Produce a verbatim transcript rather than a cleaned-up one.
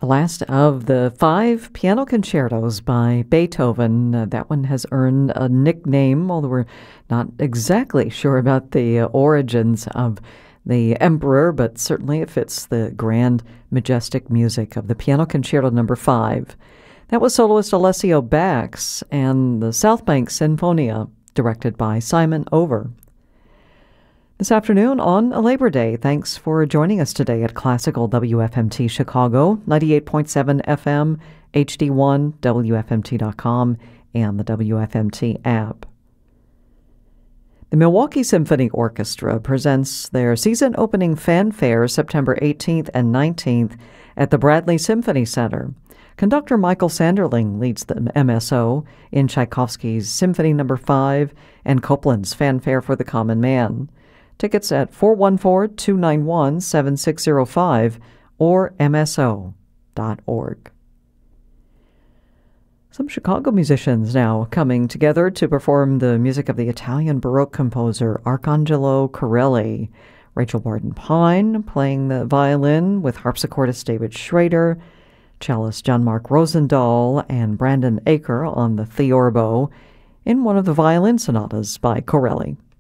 The last of the five piano concertos by Beethoven. Uh, that one has earned a nickname, although we're not exactly sure about the uh, origins of the emperor, but certainly it fits the grand, majestic music of the Piano Concerto Number Five. That was soloist Alessio Bax and the South Bank Sinfonia, directed by Simon Over. This afternoon on Labor Day, thanks for joining us today at Classical W F M T Chicago, ninety-eight point seven F M, H D one, W F M T dot com, and the W F M T app. The Milwaukee Symphony Orchestra presents their season-opening fanfare September eighteenth and nineteenth at the Bradley Symphony Center. Conductor Michael Sanderling leads the M S O in Tchaikovsky's Symphony Number Five and Copland's Fanfare for the Common Man. Tickets at four one four, two nine one, seven six zero five or m s o dot org. Some Chicago musicians now coming together to perform the music of the Italian Baroque composer Arcangelo Corelli. Rachel Barden Pine playing the violin with harpsichordist David Schrader, cellist John Mark Rosendahl, and Brandon Aker on the theorbo in one of the violin sonatas by Corelli.